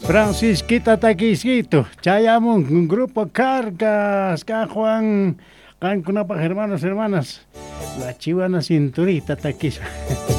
Francisquita Taquisquito, Chayamun, un grupo Cargas, Juan, Cancunapa, hermanos, hermanas, la chivana cinturita Taquis.